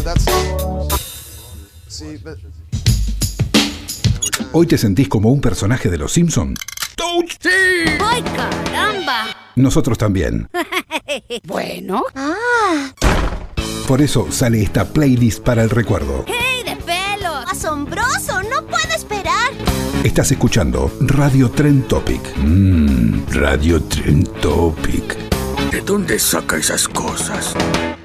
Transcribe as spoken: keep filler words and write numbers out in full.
¿Hoy te sentís como un personaje de Los Simpson? ¡Sí! ¡Ay, caramba! Nosotros también. Bueno. Ah. Por eso sale esta playlist para el recuerdo. ¡Hey, de pelos! ¡Asombroso! ¡No puedo esperar! Estás escuchando Radio Trend Topic. Mmm, Radio Trend Topic. ¿De dónde saca esas cosas?